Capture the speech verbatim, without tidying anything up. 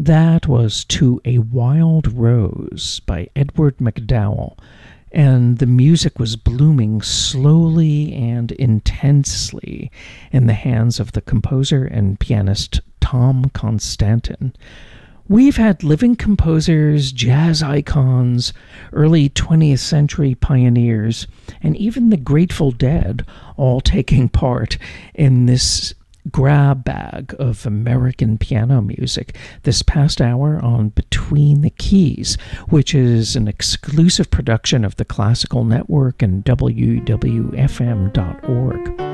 That was To a Wild Rose by Edward McDowell, and the music was blooming slowly and intensely in the hands of the composer and pianist Tom Constantin. We've had living composers, jazz icons, early twentieth century pioneers, and even the Grateful Dead all taking part in this grab bag of American piano music this past hour on Between the Keys, which is an exclusive production of the Classical Network and W W F M dot org.